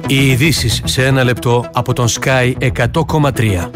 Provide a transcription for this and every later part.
Οι ειδήσεις σε ένα λεπτό από τον Sky 100,3.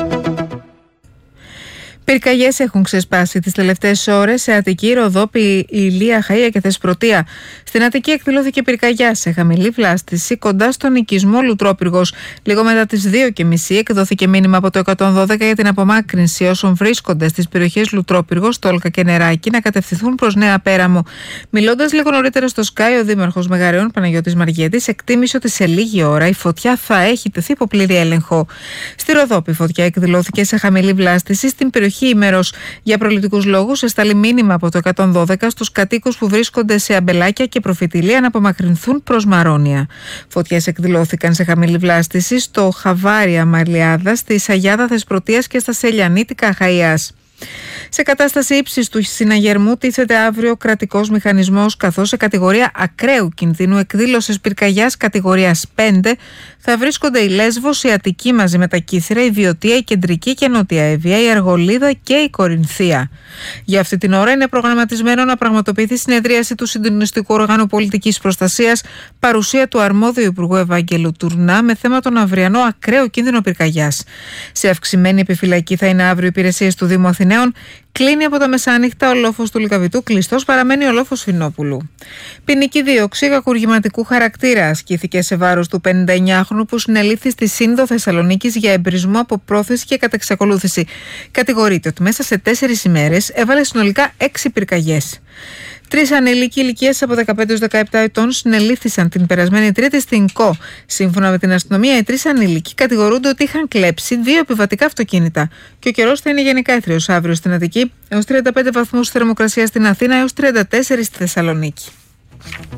Πυρκαγιές έχουν ξεσπάσει τις τελευταίες ώρες σε Αττική, Ροδόπη, Ηλία, Χαΐα και Θεσπρωτεία. Στην Αττική εκδηλώθηκε πυρκαγιά σε χαμηλή βλάστηση κοντά στον οικισμό Λουτρόπυργος. Λίγο μετά τις 2:30 εκδόθηκε μήνυμα από το 112 για την απομάκρυνση όσων βρίσκονται στις περιοχές Λουτρόπυργος, Τόλκα και Νεράκη να κατευθυνθούν προς Νέα Πέραμο. Μιλώντας λίγο νωρίτερα στο Sky, ο Δήμαρχος Μεγαρεών Παναγιώτης Μαργέτης εκτίμησε ότι σε λίγη ώρα η φωτιά θα έχει τεθεί υπό πλήρη έλεγχο. Στη Ροδόπη η φωτιά εκδηλώθηκε σε χαμηλή βλάστηση στην περιοχή Ημέρος. Για προληπτικούς λόγους, εστάλει μήνυμα από το 112 στους κατοίκους που βρίσκονται σε αμπελάκια και προφητηλία να απομακρυνθούν προς Μαρόνια. Φωτιές εκδηλώθηκαν σε χαμηλή βλάστηση στο Χαβάρια Μαλιάδα, στη Σαγιάδα Θεσπρωτείας και στα Σελιανίτικα Χαϊάς. Σε κατάσταση ύψης του συναγερμού τίθεται αύριο κρατικός μηχανισμός, καθώς σε κατηγορία ακραίου κινδύνου εκδήλωσης πυρκαγιάς κατηγορίας 5 θα βρίσκονται η Λέσβος, η Αττική μαζί με τα Κύθυρα, η Βιωτία, η Κεντρική και Νότια Εύβοια, η Αργολίδα και η Κορινθία. Για αυτή την ώρα είναι προγραμματισμένο να πραγματοποιηθεί συνεδρίαση του Συντονιστικού Οργάνου Πολιτικής Προστασίας, παρουσία του αρμόδιου Υπουργού Ευάγγελου Τουρνά, με θέμα τον αυριανό ακραίο κίνδυνο πυρκαγιάς. Σε αυξημένη επιφυλακή θα είναι αύριο οι υπηρεσίες του Δήμου Αθηναίων. Κλείνει από τα μεσάνυχτα ο λόφος του Λυκαβητού, κλειστός παραμένει ο λόφος Φινόπουλου. Ποινική δίωξη κακουργηματικού χαρακτήρα ασκήθηκε σε βάρος του 59χρονου που συνελήφθη στη Σύνδο Θεσσαλονίκης για εμπρισμό από πρόθεση και κατεξακολούθηση. Κατηγορείται ότι μέσα σε 4 ημέρες έβαλε συνολικά 6 πυρκαγιές. 3 ανήλικοι ηλικίας από 15 έως 17 ετών συνελήφθησαν την περασμένη Τρίτη στην ΚΟ. Σύμφωνα με την αστυνομία, οι 3 ανήλικοι κατηγορούνται ότι είχαν κλέψει 2 επιβατικά αυτοκίνητα. Και ο καιρός θα είναι γενικά έθριος αύριο στην Αττική, έως 35 βαθμούς θερμοκρασία στην Αθήνα, έως 34 στη Θεσσαλονίκη.